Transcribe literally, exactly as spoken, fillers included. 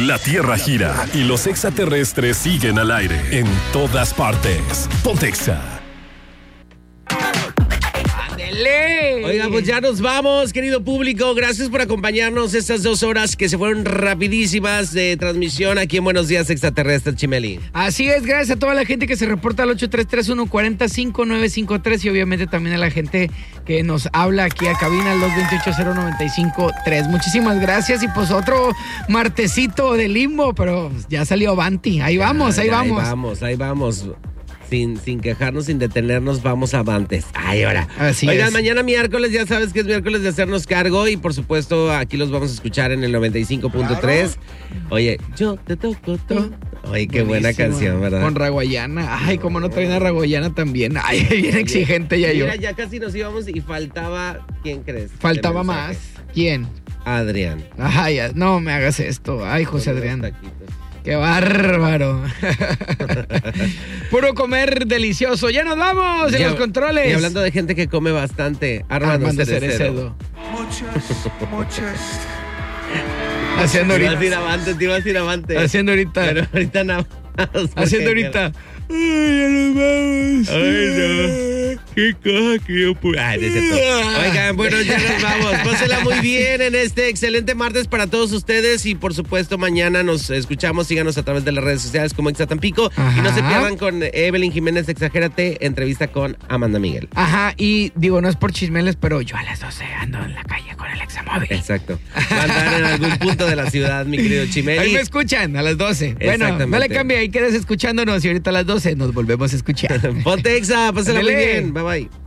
La Tierra gira y los extraterrestres siguen al aire en todas partes. Ponte Exa. Oiga, pues ya nos vamos, querido público. Gracias por acompañarnos estas dos horas que se fueron rapidísimas de transmisión aquí en Buenos Días Extraterrestres, Chimeli. Así es, gracias a toda la gente que se reporta al ocho tres tres uno cuatro cinco nueve cinco tres y obviamente también a la gente que nos habla aquí a cabina al dos dos ocho cero nueve cinco tres. Muchísimas gracias y pues otro martesito de limbo, pero ya salió Avanti. Ahí vamos, ahí ya, vamos. Ahí vamos, ahí vamos. Sin, sin quejarnos, sin detenernos, vamos avantes. Ay, ahora. Así Oigan, es. mañana miércoles, ya sabes que es miércoles de hacernos cargo y por supuesto aquí los vamos a escuchar en el noventa y cinco punto tres. Oye, yo te toco todo. Oye, qué buena Buenísima. canción, ¿verdad? Con Raguayana. Ay, cómo no traen a Raguayana también. Ay, bien exigente ya yo. Mira, ya casi nos íbamos y faltaba, ¿quién crees? Faltaba ¿Qué más. mensaje? ¿Quién? Adrián. Ay, ya, no me hagas esto. Ay, José Con los Adrián. taquitos. ¡Qué bárbaro! Puro comer delicioso. ¡Ya nos vamos! ¡En Y los hab- controles! Y hablando de gente que come bastante, Armando, Armando Cerecedo. Cerecedo. Muchas, muchas. Haciendo Te ibas a ir ahorita. avante, te ibas a ir avante. Haciendo ahorita. Pero ahorita nada más. Haciendo ahorita. ¡Ay, ya nos vamos! Ay, no. Qué cosa que yo pude. Ay, no es cierto. Oigan, bueno, ya nos vamos. Pásenla muy bien en este excelente martes para todos ustedes. Y por supuesto, mañana nos escuchamos. Síganos a través de las redes sociales como Exa Tampico. Ajá. Y no se pierdan con Evelyn Jiménez Exagérate, entrevista con Amanda Miguel. Ajá, y digo, no es por chismeles, pero yo a las doce ando en la calle con el examóvil. Exacto. Va a andar en algún punto de la ciudad, mi querido Chimeli. Ahí me escuchan a las doce. Bueno, Exactamente. no le cambie, ahí quedes escuchándonos y ahorita a las doce nos volvemos a escuchar. Ponte Exa, pásala muy Ándale. bien. Bye bye.